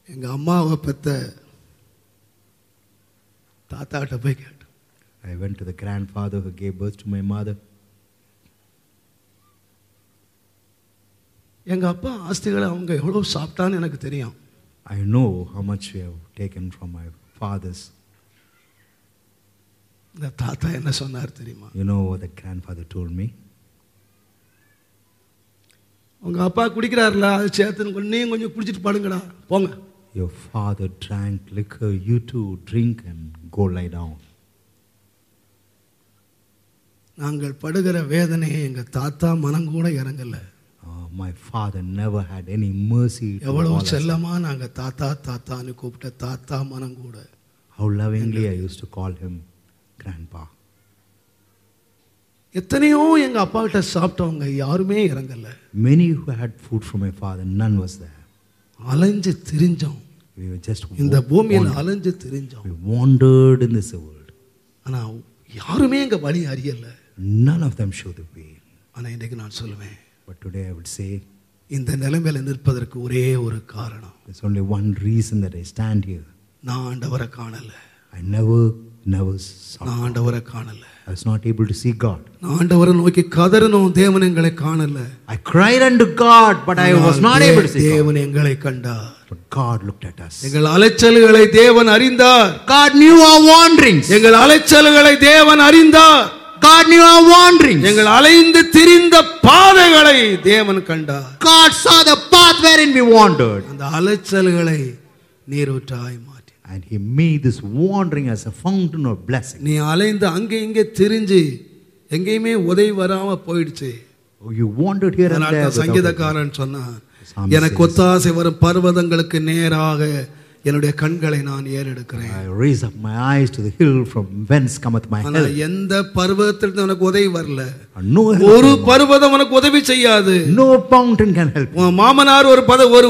எங்க அம்மாவை பெத்த தாத்தாட்ட போய் கேட்டேன். I went to the grandfather who gave birth to my mother. எங்க அப்பா ஆஸ்திகளை அவங்க எவ்வளவு சாப்பிட்டான்னு எனக்கு தெரியும். I know how much we have taken from my fathers. இந்த தாத்தா என்ன சொன்னார் தெரியுமா? You know what the grandfather told me? உங்க அப்பா குடிக்கிறாருல, அது சேர்த்து நீங்க கொஞ்சம் குடிச்சிட்டு படுங்கடா போங்க. Your father drank liquor, you too drink and go lie down. நாங்கள் படுகிற வேதனையை எங்க தாத்தா மனம் கூட இறங்கல. My father never had any mercy. எவ்வளவு செல்லமா நாங்க தாத்தா தாத்தான்னு கூப்பிட்ட தாத்தா மனம் கூட. How lovingly I used to call him grandpa. எத்தனையோ எங்க அப்பா கிட்ட சாப்பிட்டவங்க யாருமே இறங்கல. Many who had food from my father, none was there. அலைஞ்சு திரிஞ்சோம். We were just இந்த பூமியில அலைஞ்சு திரிஞ்சோம். We wandered in this world. ஆனா யாருமே எங்க வழி அறியல. None of them showed the way. ஆனா இன்னைக்கு நான் சொல்லுவேன், But today I would say, இந்த நிலைமையில நிற்பதற்கு ஒரே ஒரு காரணம். there's only one reason that I stand here. நான் ஆண்டவரை காணல. I never saw நான் God. ஆண்டவரை காணல. I was not able to see God. நான் ஆண்டவரை நோக்கி கதறினோம், தேவன் எங்களை காணல. I cried unto God, but I was not able to see God. தேவன் எங்களை கண்டார். But God looked at us. எங்கள் அலைச்சல்களை தேவன் அறிந்தார். God knew our wanderings. எங்கள் அலைச்சல்களை தேவன் அறிந்தார். God knew our wanderings. எங்கள் அலைந்து திரிந்த பாதைகளை தேவன் கண்டார். God saw the path wherein we wandered. அந்த அலைச்சல்களை நீரூற்றாய் மாற்றி. And he made this wandering as a fountain of blessing. நீ அலைந்து அங்கே இங்கே திரிஞ்சு எங்கேயுமே உதவி வராம போயிடுச்சு. Oh, you wandered here and there. சங்கீதக்காரன் சொன்னான், எனக்கு ஒத்தாசை வரும் பர்வதங்களுக்கு நேராக என்னுடைய கண்களை நான் ஏறெடுக்கிறேன். I raise up my eyes to the hill from whence cometh my help. எந்த பர்வதத்திலிருந்து உனக்கு உதவி வரல. ஒரு பர்வதம் உனக்கு உதவி செய்யாது. No mountain can help. உன் மாமனார் ஒரு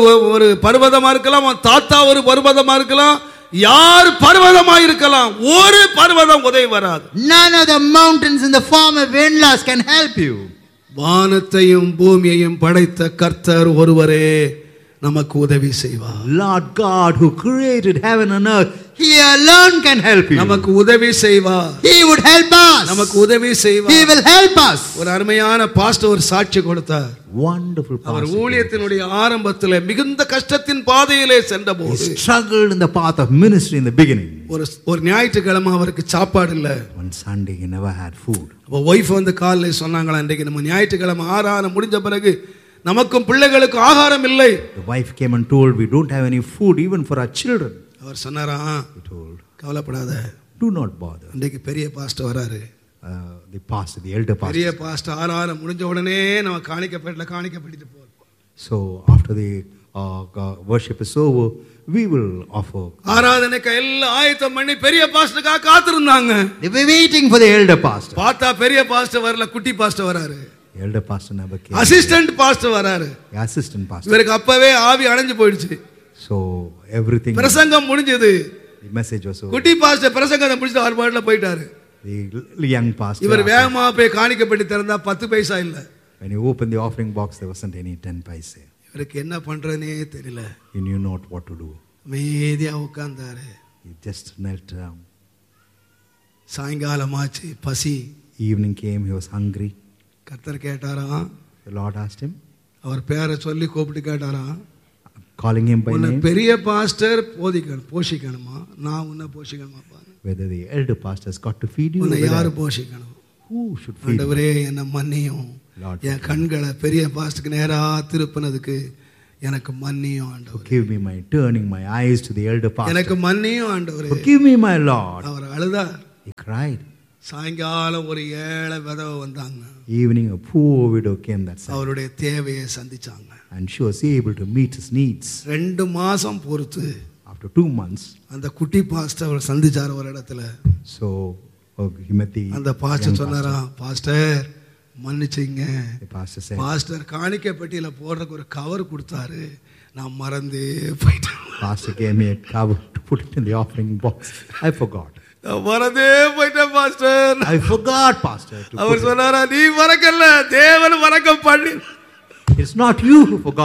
பர்வதமா இருக்கலாம், உன் தாத்தா ஒரு பர்வதமா இருக்கலாம், யார் பர்வதமா இருக்கலாம், ஒரு பர்வதம் உதவி வராது. None of the mountains in the form of in-laws can help you. வானத்தையும் பூமியையும் படைத்த கர்த்தர் ஒருவரே நமக்கு உதவி செய்வார். Lord God who created heaven and earth, he alone can help you. நமக்கு உதவி செய்வார். He would help us. நமக்கு உதவி செய்வார். He will help us. ஒரு அருமையான பாஸ்டர் ஒரு சாட்சி கொடுத்தார். Wonderful pastor. அவர் ஊழியத்தினுடைய ஆரம்பத்திலே மிகுந்த கஷ்டத்தின் பாதையிலே சென்றபோது, he struggled in the path of ministry in the beginning. ஒரு ஞாயிற்றுக்கிழமை அவருக்கு சாப்பாடு இல்ல. One Sunday he never had food. அப்ப வைஃப் வந்து காலையில சொன்னாங்களா, இன்றைக்கு நம்ம ஞாயிற்றுக்கிழமை ஆராதனை முடிஞ்ச பிறகு நமக்கும் பிள்ளைகளுக்கும் ஆகாரம் இல்லை. The wife came and told, we don't have any food even for our children. அவர் சொன்னாரா, He told, கவலைப்படாத, do not bother. இன்றைக்கு பெரிய பாஸ்டர் வராரு. The pastor, the elder pastor. பெரிய பாஸ்டர் ஆராதனை முடிஞ்ச உடனே நம்ம காணிக்கப்பட்டு போறோம். So after the worship is over, we will offer. ஆராதனைக்கு எல்லாம் ஆயத்தம் பண்ணி பெரிய பாஸ்டருக்காக காத்திருந்தாங்க. They were waiting for the elder pastor. பார்த்தா பெரிய பாஸ்டர் வரல, குட்டி பாஸ்டர் வராரு. Elder pastor never came. Assistant pastor வராரு. The assistant pastor. இவருக்கு அப்பவே ஆவி அடைஞ்சு போயிடுச்சு. So everything. பிரசங்கம் முடிஞ்சது. The message was over. குட்டி பாஸ்டர் பிரசங்கத்தை முடிச்சு அவர் பாட்டுல போயிட்டாரு. The young pastor. இவர் வேகமா போய் காணிக்கப்பட்டு திறந்தா 10 பைசா இல்ல. When he opened the offering box, there wasn't any 10 paise. இவருக்கு என்ன பண்றதுனே தெரியல. He knew not what to do. அமைதியா உட்கார்ந்தாரு. He just knelt down. சாயங்காலமாச்சு, பசி. Evening came, he was hungry. கர்த்தர் கேட்டாராம். The Lord asked him. அவர் பேரை சொல்லி கூப்பிட்டு கேட்டாராம், calling him by name. பெரிய பாஸ்டர் போஷிக்கணுமா, நான் உன்னை போஷிக்கணுமாப்பா? Whether the elder pastor has got to feed you. உன்னை யாரு போஷிக்கணும்? Who should feed you? ஆண்டவரே என்ன மன்னியும். என் கண்களை பெரிய பாஸ்டருக்கு நேரா திருப்பினதுக்கு எனக்கு மன்னியும் ஆண்டவரே. Forgive me my turning my eyes to the elder pastor. எனக்கு மன்னியும் ஆண்டவரே. Forgive me my Lord. அவர் அழுதார். He cried. சாயங்காலம் ஒரு ஏழை விதவை வந்தாங்க. Evening a poor widow came that Sunday. அவருடைய தேவையை சந்திச்சாங்க. And she was able to meet his needs. 2 மாசம் பொறுத்து After 2 months. அந்த குட்டி பாஸ்டர் அவர் சந்திச்சார் ஒரு இடத்துல. So he met the. அந்த பாஸ்டர் சொன்னாரா, pastor மன்னிச்சிங்க. The pastor said. Pastor காணிக்கை பெட்டியில போடுறதுக்கு ஒரு கவர் கொடுத்தாரு, நான் மறந்தே போயிட்டேன். Pastor gave me a cover to put it in the offering box. I forgot. மறந்தே போயிட்டேன் பாஸ்டர். I forgot, pastor. அவர் சொன்னாரா, நீ மறக்கல, தேவன் மறக்க பண்ணி. It's not you who forgot.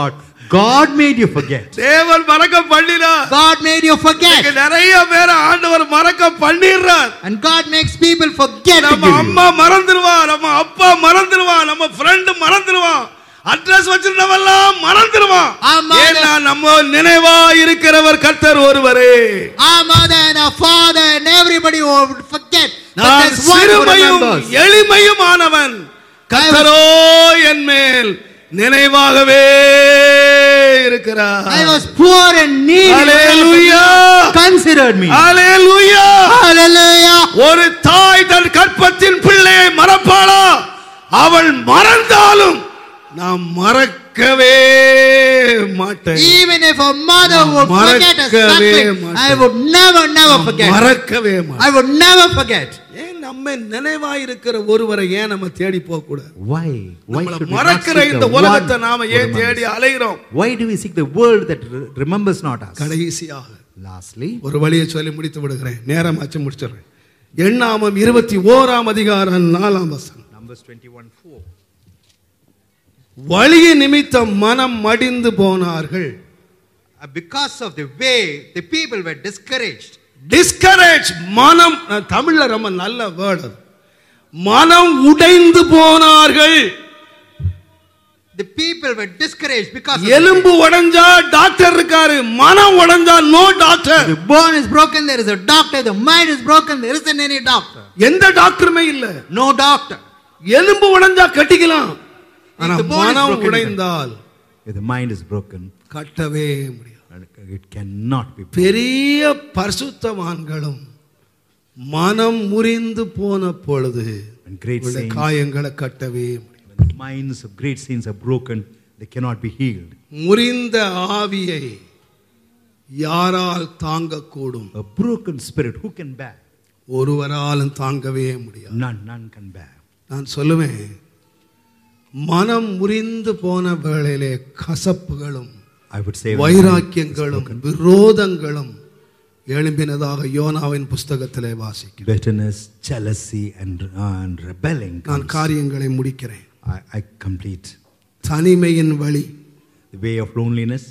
God made you forget. தேவன் மறக்க பண்ணினார். God made you forget. நிறைய பேர் ஆண்டவர் மறக்க பண்ணிடுறார். And God makes people forget to நம்ம give you. அம்மா மறந்துடுவா, நம்ம அப்பா மறந்துடுவா, நம்ம ஃப்ரெண்ட் மறந்துடுவா, அட்ரஸ் வச்சிருந்தவெல்லாம் மறந்துடுவான். ஏன்னா நம்ம நினைவா இருக்கிறவர் கர்த்தர் ஒருவரே. Our mother and our father and everybody would forget. நான் சிறுமையும் எளிமையும் ஆனவன், கர்த்தரோ என் மேல் நினைவாகவே இருக்கிறார். I was poor and needy. Hallelujah. Considered me. Hallelujah. Hallelujah. ஒரு தாய் தன் கற்பத்தின் பிள்ளையை மறப்பாளா? அவள் மறந்தாலும் நான் மறக்கவே மாட்டேன். Even if a mother would forget a suckling, I would never forget. மறக்கவே மாட்டேன். I would never forget. ஏன் நம்ம நினைவாய் இருக்கிற ஒருவரை ஏன் நம்ம தேடி போக கூடாது? Why should we மறக்கிற not seek இந்த the உலகத்தை one நாம who ஏன் தேடி remembers? அலைகிறோம்? Why do we seek the world that remembers not us? கடைசியாக Lastly, ஒரு வழியை சொல்லி முடித்து விடுகிறேன். நேரம் ஆச்சு, முடிச்சிடுறேன். எண்ணாமம் 21 அதிகாரம் 4 வசனம். Numbers 21:4. வழிய நிமித்தம் மனம் மடிந்து போனார்கள். Because of the way, the people were discouraged. Discourage, மனம், தமிழ்ல ரொம்ப நல்ல வேர்ட் அது. மனம் உடைந்து போனார்கள். The people were discouraged because எலும்பு உடைஞ்சா டாக்டர் இருக்காரு, மனம் உடைஞ்சா no doctor. The bone is broken, there is a doctor. The mind is broken, there isn't any doctor. எந்த டாக்டருமே இல்ல. No doctor. எலும்பு உடைஞ்சா கட்டிக்கலாம், ஆனா the bone is மனம் broken, உடைந்தால் if the mind is broken, கட்டவே முடியாது. it cannot be. பெரிய பரிசுத்தவான்களும் மனம் முறிந்து போன பொழுது And great saints, காயங்களை கட்டவே முடியாது. when the minds of great saints are broken, they cannot be healed. முறிந்த ஆவியை யாரால் தாங்கக்கூடும்? A broken spirit, who can bear? ஒருவராலும் தாங்கவே முடியாது. None can bear. நான் சொல்லுவேன், மனம் முறிந்து போன வேளையிலே கசப்புகளும் I would say வைராக்கியங்களும் விரோதங்களும் எழும்பினதாக யோனாவின் புஸ்தகத்திலே வாசிக்கிறேன். bitterness, jealousy and rebelling. நான் காரியங்களை முடிக்கிறேன். I complete. தனிமையின் வழி, The way of loneliness,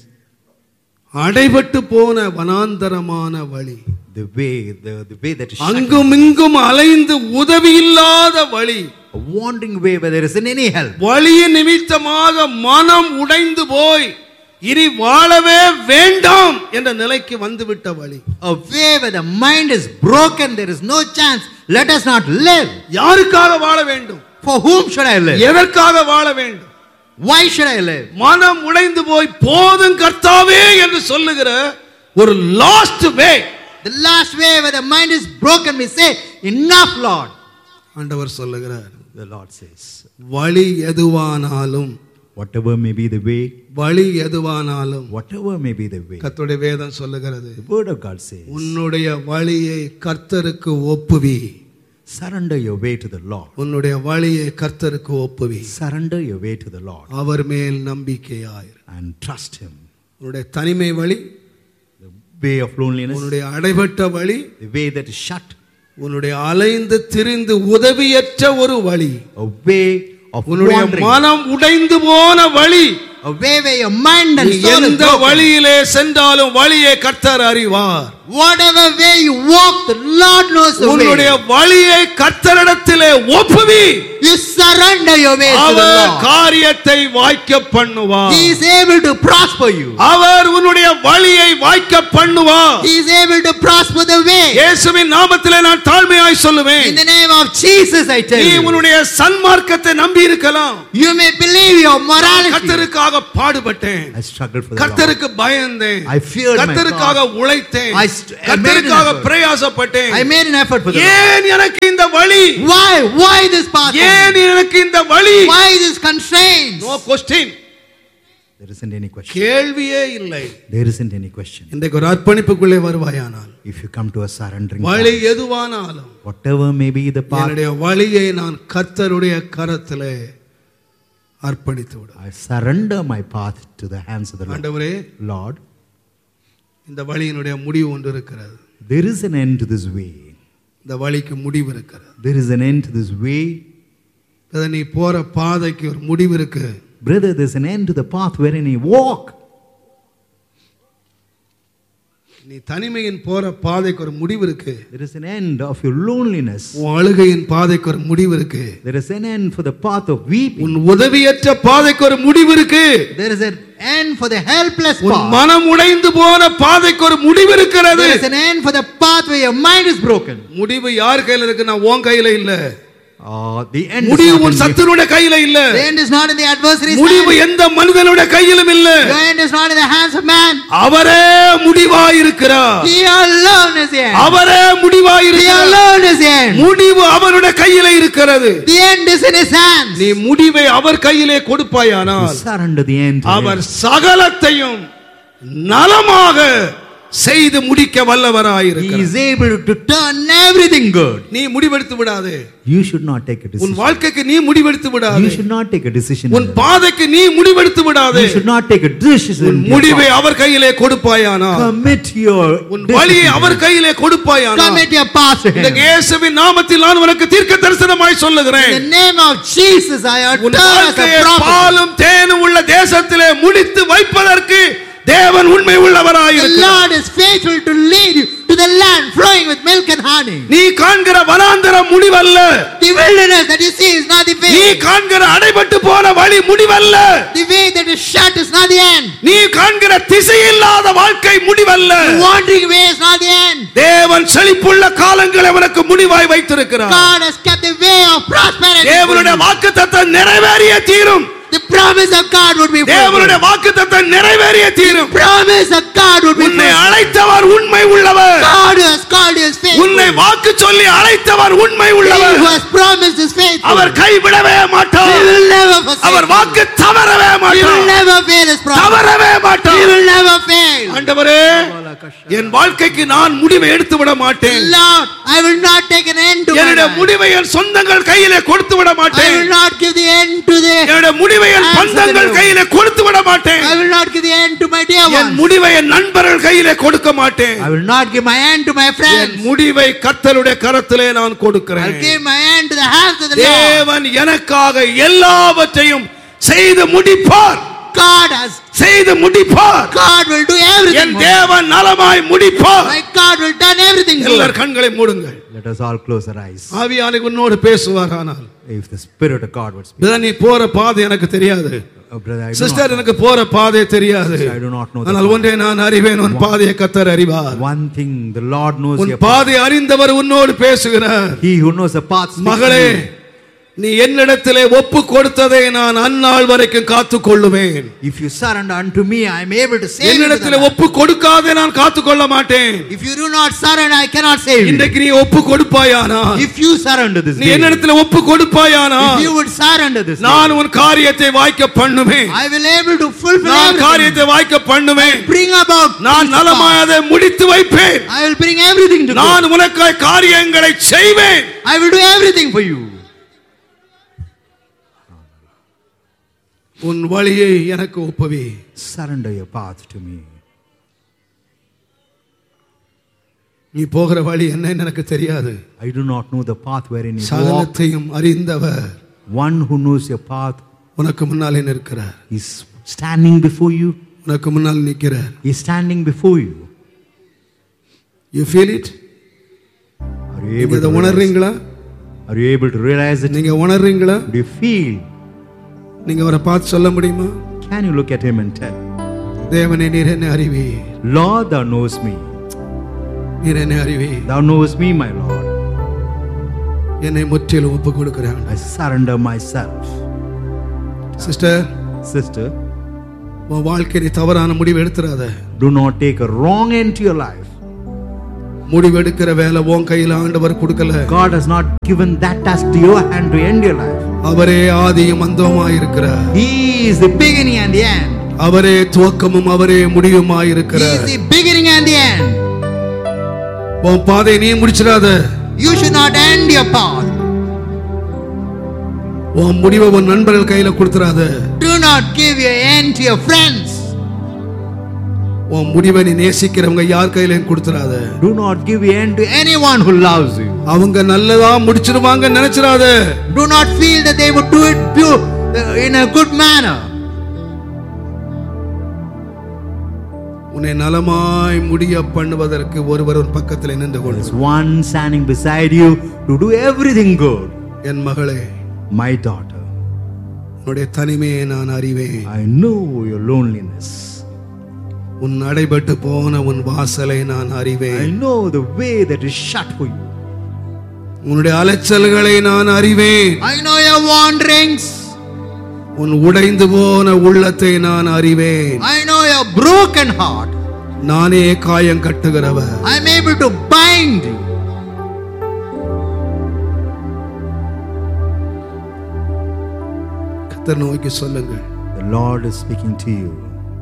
அடைபட்டு போன வனாந்தரமான வழி, the way that is அங்கும் இங்கும் அலைந்து உதவி இல்லாத வழி, a wandering way where there isn't any help. வழியின் நிமித்தமாக மனம் உடைந்து போய் இனி வாழவே வேண்டாம் என்ற நிலைக்கு வந்துவிட்ட வழி. A way where the mind is broken, there is no chance, let us not live. யாருக்காக வாழ வேண்டும்? For whom should I live? எதற்காக வாழ வேண்டும்? Why should I live? மனம் உடைந்து போய் போதும் கர்த்தாவே என்று சொல்லுகிற ஒரு last way. The last way where the mind is broken, we say, enough Lord. ஆண்டவர் சொல்லுகிறார், The Lord says, வழி எதுவானாலும், whatever may be the way, வழி எதுவானாலும், whatever may be the way, கர்த்தருடைய வேதம் சொல்லுகிறது, the word of God says, உன்னுடைய வழியை கர்த்தருக்கு ஒப்புவி. surrender your way to the Lord. உன்னுடைய வழியை கர்த்தருக்கு ஒப்புவி. Surrender your way to the Lord அவர் மேல் நம்பிக்கையாயிரு. and trust Him. உன்னுடைய தனிமை வழி, The way of loneliness, உன்னுடைய அடைபட்ட வழி, the way that is shut, உன்னுடைய அலைந்து திரிந்து உதவியற்ற ஒரு வழி, a way of உன்னுடைய wandering, மனம் உடைந்து போன வழி. A way where your mind and நீ soul is எந்த broken. வழியிலே சென்றாலும் வழியை கர்த்தர் அறிவார். Whatever way you walk, the Lord knows the உன்னுடைய way. வழியை கர்த்தரிடத்திலே ஒப்புவி. You surrender your ways to the our Lord. காரியத்தை வாய்க்க பண்ணுவார். He is able to prosper you. அவர் உன்னுடைய வழியை வாய்க்க பண்ணுவார். He is able to prosper the way. இயேசுவின் நாமத்திலே நான் தாழ்மையாய் சொல்லுவேன், In the name of Jesus, I tell நீ you. உன்னுடைய சன்மார்க்கத்தை நம்பி இருக்கலாம். You may believe your morality. கர்த்தருக்காக பாடுபட்டேன், I struggled for the Lord. கர்த்தருக்கு பயந்தேன், I feared my கர்த்தருக்காக God. உழைத்தேன், I கர்த்தருக்காக made an effort. பிரயாசப்பட்டேன். I made an effort for the Lord. ஏன் எனக்கு இந்த வழி? Why this path? ஏன் எனக்கு இந்த வழி? Why this constraints? No question. There isn't any question. கேள்வியே இல்லை. There isn't any question. இன்றைக்கு ஒரு அர்ப்பணிப்புக்குள்ளே வருவாயானால், If you come to a surrendering வழி path, எதுவானாலும் whatever may be the path, என்னுடைய வழியை நான் கர்த்தருடைய கரத்திலே அர்ப்பணித்து விடு. I surrender my path to the hands of the Lord. ஆண்டவரே, Lord, இந்த வழியினுடைய முடிவு ஒன்று இருக்கிறது. there is an end to this way. இந்த வழிக்கு முடிவு இருக்கிறது. There is an end to this way. நீ போற பாதைக்கு ஒரு முடிவு இருக்கு. Brother, there's an end to the path wherein you walk. நீ தனிமையின் போற பாதைக்கு ஒரு முடிவு இருக்கு. There is an end of your loneliness. உன் அழுகையின் பாதைக்கு ஒரு முடிவு இருக்கு. There is an end for the path of weeping. உன் உதவியற்ற பாதைக்கு ஒரு முடிவு இருக்கு. There is an end for the helpless உன் path. மனம் உடைந்து போன பாதைக்கு ஒரு முடிவு இருக்கிறது. There is an end for the path where your mind is broken. முடிவு யார் கையில இருக்குன்னா உன் கையில இல்ல. The end is முடிவு not உன் in சத்துருடைய கையில இல்ல. The end is not in the adversary's முடிவு hand. எந்த மனிதனுடைய கையிலும் இல்ல. The end is not in the hands of man. அவரே முடிவாய் இருக்கிறார். He alone is the end. அவரே முடிவாய் He இருக்கிறார். alone is the end. முடிவு அவருடைய கையில இருக்கிறது. The end is in his hands. நீ முடிவை அவர் கையிலே கொடுப்பாயானால் Surrender the end to our him. சகலத்தையும் நலமாக செய்து முடிக்க He வல்லவராயிருக்கிறார். is able to turn everything good. நீ முடிவெடுத்து விடாதே. You should not take a உன் decision. வாழ்க்கைக்கு நீ முடிவெடுத்து விடாதே. You should not take a decision. உன் பாதைக்கு நீ முடிவெடுத்து விடாதே. You should not take a decision. உன் முடிவை அவர் கையிலே கொடுப்பாயானால் Commit your உன் வழியை அவர் கையிலே கொடுப்பாயானால் Commit your path to இந்த him. இயேசுவின் நாமத்தில் நான் உனக்கு தீர்க்க தரிசனமாய் சொல்லுகிறேன். In the name of Jesus, I உன் utter as a வாழ்க்கையை prophet. பாலும் தேனும் உள்ள தேசத்திலே முடித்து வைப்பதற்கு தேவன் உண்மை The உள்ளவராயிருக்கிறார். Lord is faithful to lead you to the land flowing with milk and honey. நீ காண்கிற வனாந்தரம் முடிவல்ல. The wilderness that you see is not the நீ way. காண்கிற அடைபட்டு போன வழி முடிவல்ல. The way that is shut is not the end. நீ காண்கிற திசையில்லாத வாழ்க்கை முடிவல்ல. The wandering way is not the end. தேவன் செழிப்புள்ள காலங்களை உனக்கு முடிவாய் வைத்திருக்கிறார். God has kept the way of prosperity. தேவனுடைய வாக்குத்தத்தம் நிறைவேறிய தீரும். The promise of God would be தேவனுடைய fulfilled. வாக்குத்தத்தம் நிறைவேறிய தீரும். Promise of God would be உன்னை fulfilled. அழைத்தவர் உண்மை உள்ளவர். God who has called you is faithful. உன்னை வாக்கு சொல்லி அழைத்தவர் உண்மை He உள்ளவர். who has promised is faithful. அவர் கைவிடவே He மாட்டார். will never forsake our you. வாக்கு தவறவே He will மாட்டார். never fail his promise. தவறவே He மாட்டார். will never fail. ஆண்டவரே, என் வாழ்க்கைக்கு நான் முடிவை எடுத்து விட மாட்டேன். Lord, I will not take an end to my என்னுடைய life. முடிவை என் சொந்தங்கள் கையிலே கொடுத்து விட I மாட்டேன். will not give the end to the என்னுடைய முடிவை என் பந்தங்கள் கையிலே கொடுத்து விட மாட்டேன். I will not give the end to my dear N ones. முடிவை என் நண்பர்கள் கையிலே கொடுக்க மாட்டேன். I will not give my hand to my N friends. முடிவை கர்த்தருடைய கரத்திலே நான் I'll கொடுக்கிறேன். give my hand to the hands of the Lord. தேவன் எனக்காக எல்லாவற்றையும் செய்து முடிப்பார். God has, செய்து முடிப்பார். God will do everything. N for me. தேவன் நலமாய் முடிப்பார். My God will done everything. for எல்லார் me. கண்களை மூடுங்கள். Let us all close our eyes. ஆவியானவர் உன்னோடு பேசுவார். ஆனால் If the Spirit of God would speak. Brother, நீ போற பாதை எனக்கு தெரியாது. Brother, I do sister, not எனக்கு போற பாதை தெரியாது. I do not know the ஆனால் path. ஒன்றை நான் அறிவேன், உன் பாதையை கர்த்தர் அறிவார். One thing, the Lord knows உன் your path. பாதை அறிந்தவர் உன்னோடு பேசுகிறார். He who knows the path speaks to மகளே, you. நீ என்னிடத்திலே ஒப்பு கொடுத்ததை நான் அந்நாள் வரைக்கும் காத்துக் கொள்ளுவேன். If you surrender unto me, I am able to save you. என்னிடத்திலே ஒப்பு கொடுக்காதே நான் காத்துக் கொள்ள மாட்டேன். If you do not surrender, I cannot save you. இன்றைக்கு நீ ஒப்பு கொடுப்பாயானா, If you surrender this நீ day, என்னிடத்திலே ஒப்பு கொடுப்பாயானா, if you would surrender this day, நான் உன் காரியத்தை வாய்க்க பண்ணுவேன். I will able to fulfill நான் everything. காரியத்தை வாய்க்க பண்ணுவேன். Bring about நான் peace நலமாய் அதை முடித்து வைப்பேன். I will bring everything to நான் God. உனக்காய் காரியங்களை செய்வேன். I will do everything for you. உன் வழியை எனக்கு ஒப்புவி. Surrender your path to me. நீ போகிற வழி என்னன்னு எனக்கு தெரியாது. I do not know the path wherein you walk. சகலத்தையும் அறிந்தவர் One who knows your path உனக்கு முன்னாலே நிற்கிறார். is standing before you. உனக்கு முன்னால் நிற்கிறார். He is standing before you. You feel it? Are you நீங்க able இதை to realize? உணர்றீங்களா? Are you able to realize it? நீங்க உணர்றீங்களா? Do you feel? நீங்க அவரை பார்த்து சொல்ல முடியுமா? Can you look at him and tell, தேவனே, நீர் என்னை அறிவீர். Lord, thou knows me. நீர் என்னை அறிவீர். Thou knows me, my Lord. என்னை முற்றிலும் ஒப்பு கொடுக்கிறேன். I surrender myself. Sister, Sister, உன் வாழ்க்கை நீ தவறான முடிவு எடுத்துறாத. do not take a wrong end to your life. முடிவு எடுக்கிற வேலை உன் கையில ஆண்டவர் கொடுக்கல. God has not given that task to your hand to end your life. அவரே ஆதியும் அந்தமுமாய் இருக்கிறார். He is the beginning and the end. அவரே துவக்கமும் அவரே முடிவுமாய் He இருக்கிறார். is the beginning and the end. உன் பாதை நீ முடிச்சிடாத. You should not end your path. உன் முடிவை உன் நண்பர்கள் கையில கொடுத்துறாத. Do not give your end to your friends. உன் முடிவை நீ நேசிக்கிறவங்க யார் கையிலையும் கொடுத்துறாத. Do not give your end to anyone who loves you. அவங்க நல்லதா முடிச்சிருவாங்க நினைச்சிடாத. Do not feel that they would do it in a good manner. உன்னை நலமாய் முடிய பண்ணுவதற்கு ஒருவர் உன் பக்கத்தில் நின்று கொண்டு There's one standing beside you to do everything good. என் மகளே, My daughter, உன்னுடைய தனிமையை நான் அறிவேன். I know your loneliness. உன் அடைபட்டு போன உன் வாசலை நான் I அறிவேன். know the way that is shut for you. உன்னுடைய அலைச்சல்களை நான் அறிவேன். I know your wanderings. உன் உடைந்து போன உள்ளத்தை நான் அறிவேன். I know your broken heart. நானே காயம் கட்டுகிறவர். I am able to bind you. கர்த்தர் நோக்கி சொல்லுங்கள். The Lord is speaking to you.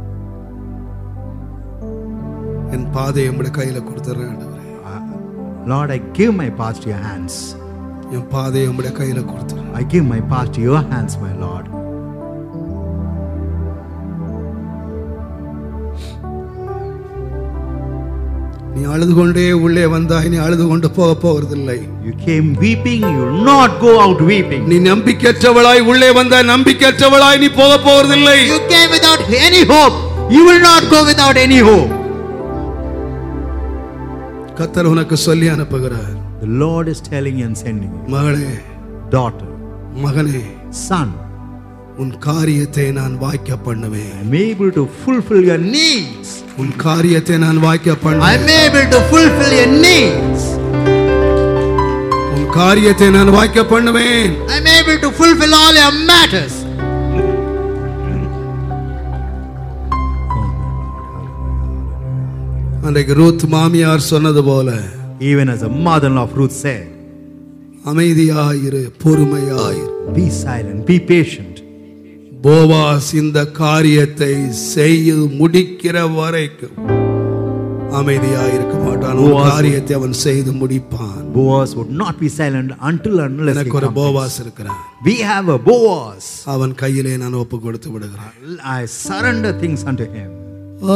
என் பாதையை உம்முடைய கையில கொடுத்துறேன் ஆண்டவரே. Lord, I give my path to your hands. என் பாதையை உம்முடைய கையில கொடுத்துறேன். I give my path to your hands, my Lord. நீ அழுது கொண்டே உள்ளே வந்தாய், நீ அழுது கொண்டு போக போவதில்லை. You came weeping, you will not go out weeping. நீ நம்பிக்கையற்றவளாய் உள்ளே வந்தாய், நம்பிக்கையற்றவளாய் நீ போக போவதில்லை. You came without any hope, you will not go without any hope. கர்த்தர் உனக்கு சொல்லி அனுப்புகிறார். The Lord is telling you and sending you. மகளே, Daughter, மகனே, son, உன் காரியத்தை நான் வாய்க்க பண்ணுவேன். I am able to fulfill your needs. உன் காரியத்தை நான் வாய்க்க I am பண்ணுவேன். able to fulfill your needs. உன் காரியத்தை நான் வாய்க்க பண்ணுவேன். I am able to fulfill all your matters. அன்றைக்கு ரூத் மாமியார் சொன்னது போல, Even as the mother-in-law of Ruth said, அமைதியாயிரு, பொறுமையாயிரு. be silent, be patient. Boaz இந்த காரியத்தை செய்து முடிக்கிற வரைக்கும் அமைதியாயிருக்க மாட்டான். ஒரு காரியத்தை அவன் செய்து முடிப்பான். Boaz would not be silent until unless he எனக்கு ஒரு completes. போவாஸ் இருக்கிறான். We have a Boaz. அவன் கையிலே நான் ஒப்பு கொடுத்து விடுகிறேன். I surrender things unto him.